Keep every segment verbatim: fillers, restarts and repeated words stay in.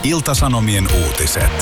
Ilta-Sanomien uutiset.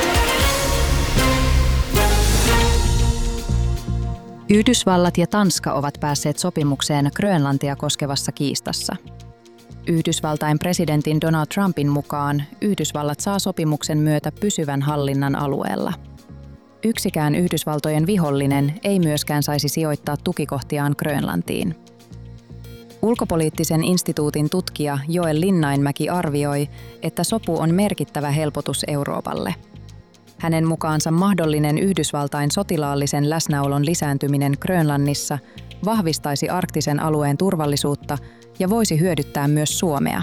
Yhdysvallat ja Tanska ovat päässeet sopimukseen Grönlantia koskevassa kiistassa. Yhdysvaltain presidentin Donald Trumpin mukaan Yhdysvallat saa sopimuksen myötä pysyvän hallinnan alueella. Yksikään Yhdysvaltojen vihollinen ei myöskään saisi sijoittaa tukikohtiaan Grönlantiin. Ulkopoliittisen instituutin tutkija Joel Linnainmäki arvioi, että sopu on merkittävä helpotus Euroopalle. Hänen mukaansa mahdollinen Yhdysvaltain sotilaallisen läsnäolon lisääntyminen Grönlannissa vahvistaisi arktisen alueen turvallisuutta ja voisi hyödyttää myös Suomea.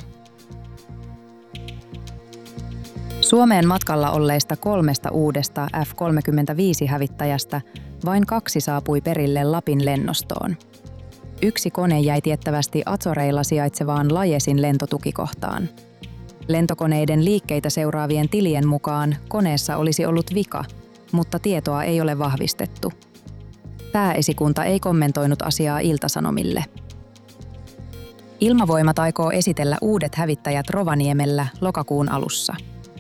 Suomeen matkalla olleista kolmesta uudesta F kolmekymmentäviisi-hävittäjästä vain kaksi saapui perille Lapin lennostoon. Yksi kone jäi tiettävästi Azoreilla sijaitsevaan Lajesin lentotukikohtaan. Lentokoneiden liikkeitä seuraavien tilien mukaan koneessa olisi ollut vika, mutta tietoa ei ole vahvistettu. Pääesikunta ei kommentoinut asiaa Ilta-Sanomille. Ilmavoimat aikoo esitellä uudet hävittäjät Rovaniemellä lokakuun alussa.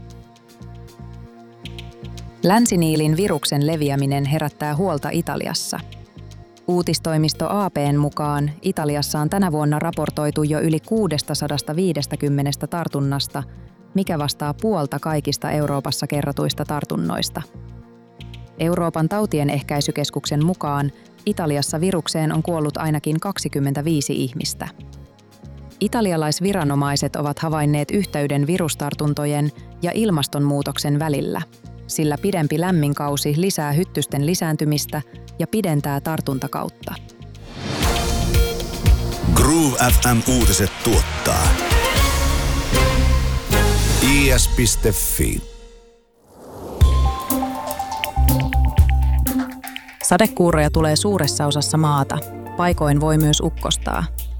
Länsiniilin viruksen leviäminen herättää huolta Italiassa. Uutistoimisto A P:n mukaan Italiassa on tänä vuonna raportoitu jo yli kuusisataaviisikymmentä tartunnasta, mikä vastaa puolta kaikista Euroopassa kerrotuista tartunnoista. Euroopan tautien ehkäisykeskuksen mukaan Italiassa virukseen on kuollut ainakin kaksikymmentäviisi ihmistä. Italialaisviranomaiset ovat havainneet yhteyden virustartuntojen ja ilmastonmuutoksen välillä, sillä pidempi lämmin kausi lisää hyttysten lisääntymistä ja pidentää tartuntakautta. Groove F M-uutiset tuottaa I S piste Fi. Sadekuuroja tulee suuressa osassa maata. Paikoin voi myös ukkostaa.